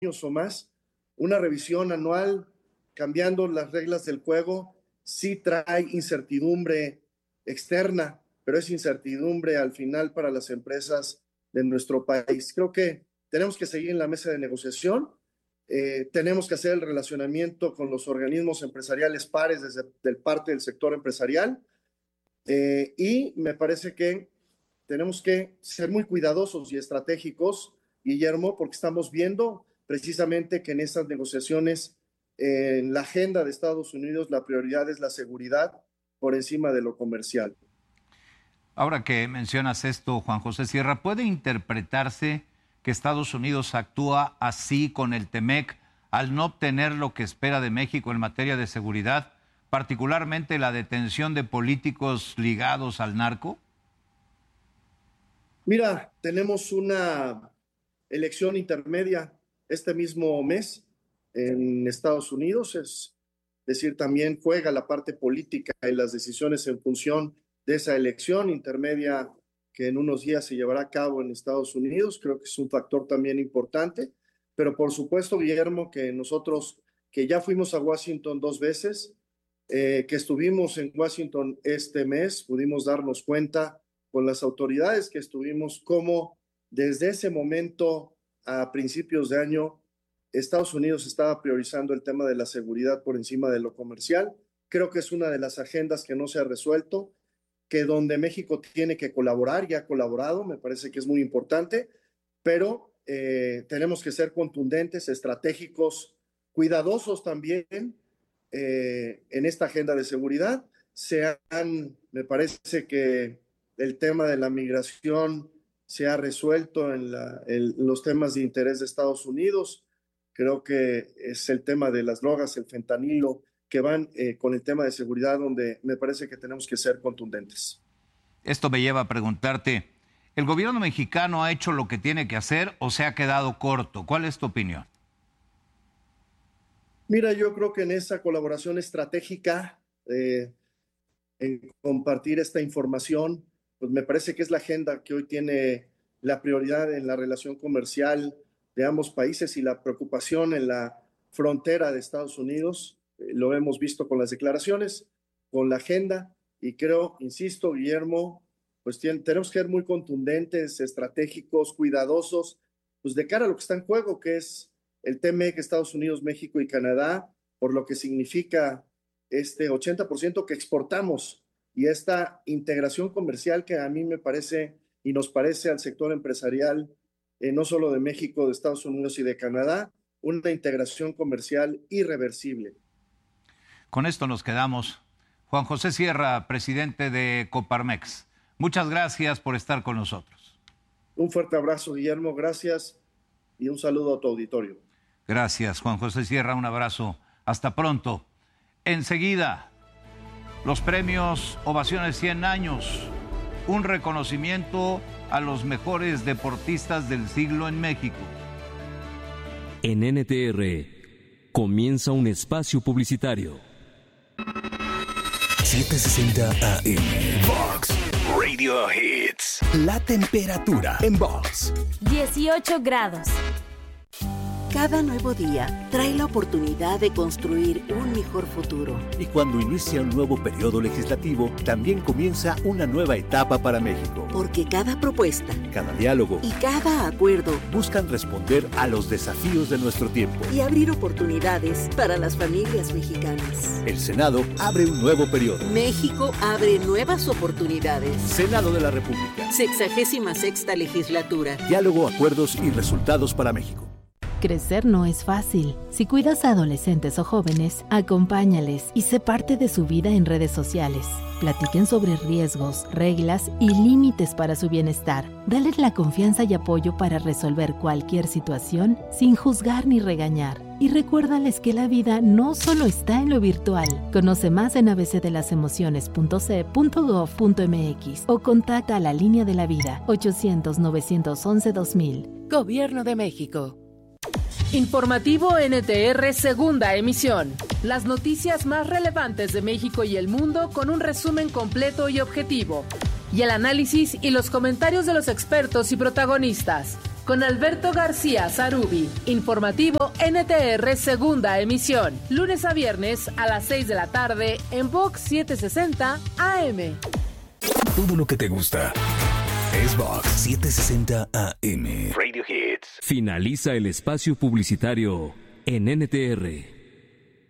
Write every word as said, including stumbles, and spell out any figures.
o más, una revisión anual cambiando las reglas del juego sí trae incertidumbre externa, pero es incertidumbre al final para las empresas de nuestro país. Creo que tenemos que seguir en la mesa de negociación, eh, tenemos que hacer el relacionamiento con los organismos empresariales pares desde del parte del sector empresarial, eh, y me parece que tenemos que ser muy cuidadosos y estratégicos, Guillermo, porque estamos viendo precisamente que en estas negociaciones, eh, en la agenda de Estados Unidos, la prioridad es la seguridad por encima de lo comercial. Ahora que mencionas esto, Juan José Sierra, ¿puede interpretarse que Estados Unidos actúa así con el TEMEC al no obtener lo que espera de México en materia de seguridad, particularmente la detención de políticos ligados al narco? Mira, tenemos una elección intermedia este mismo mes en Estados Unidos, es decir, también juega la parte política y las decisiones en función de esa elección intermedia que en unos días se llevará a cabo en Estados Unidos. Creo que es un factor también importante, pero por supuesto, Guillermo, que nosotros que ya fuimos a Washington dos veces, eh, que estuvimos en Washington este mes, pudimos darnos cuenta con las autoridades que estuvimos cómo desde ese momento a principios de año Estados Unidos estaba priorizando el tema de la seguridad por encima de lo comercial. Creo que es una de las agendas que no se ha resuelto, que donde México tiene que colaborar, ya ha colaborado, me parece que es muy importante, pero eh, tenemos que ser contundentes, estratégicos, cuidadosos también eh, en esta agenda de seguridad. Se han, me parece que el tema de la migración se ha resuelto en, la, en los temas de interés de Estados Unidos. Creo que es el tema de las drogas, el fentanilo, que van eh, con el tema de seguridad, donde me parece que tenemos que ser contundentes. Esto me lleva a preguntarte, ¿el gobierno mexicano ha hecho lo que tiene que hacer o se ha quedado corto? ¿Cuál es tu opinión? Mira, yo creo que en esa colaboración estratégica, eh, en compartir esta información, pues me parece que es la agenda que hoy tiene la prioridad en la relación comercial de ambos países y la preocupación en la frontera de Estados Unidos. Eh, lo hemos visto con las declaraciones, con la agenda, y creo, insisto, Guillermo, pues tiene, tenemos que ser muy contundentes, estratégicos, cuidadosos, pues de cara a lo que está en juego, que es el TEMEC, Estados Unidos, México y Canadá, por lo que significa este ochenta por ciento que exportamos y esta integración comercial que a mí me parece y nos parece al sector empresarial, eh, no solo de México, de Estados Unidos y de Canadá, una integración comercial irreversible. Con esto nos quedamos. Juan José Sierra, presidente de Coparmex, muchas gracias por estar con nosotros. Un fuerte abrazo, Guillermo, gracias y un saludo a tu auditorio. Gracias, Juan José Sierra, un abrazo. Hasta pronto. Enseguida, los premios Ovaciones cien años, un reconocimiento a los mejores deportistas del siglo en México. En N T R comienza un espacio publicitario. setecientos sesenta A M Vox Radio Hits. La temperatura en Vox. dieciocho grados. Cada nuevo día trae la oportunidad de construir un mejor futuro. Y cuando inicia un nuevo periodo legislativo, también comienza una nueva etapa para México. Porque cada propuesta, cada diálogo y cada acuerdo buscan responder a los desafíos de nuestro tiempo y abrir oportunidades para las familias mexicanas. El Senado abre un nuevo periodo. México abre nuevas oportunidades. Senado de la República. Sexagésima sexta legislatura. Diálogo, acuerdos y resultados para México. Crecer no es fácil. Si cuidas a adolescentes o jóvenes, acompáñales y sé parte de su vida en redes sociales. Platiquen sobre riesgos, reglas y límites para su bienestar. Dales la confianza y apoyo para resolver cualquier situación sin juzgar ni regañar. Y recuérdales que la vida no solo está en lo virtual. Conoce más en a b c de las emociones punto c punto gov punto m x o contacta a la Línea de la Vida ochocientos, novecientos once, dos mil. Gobierno de México. Informativo N T R segunda emisión. Las noticias más relevantes de México y el mundo con un resumen completo y objetivo. Y el análisis y los comentarios de los expertos y protagonistas. con Alberto García Zarubi. Informativo N T R segunda emisión. Lunes a viernes a las seis de la tarde en Vox setecientos sesenta A M. Todo lo que te gusta es Vox setecientos sesenta A M. Radio Hits. Finaliza el espacio publicitario en N T R.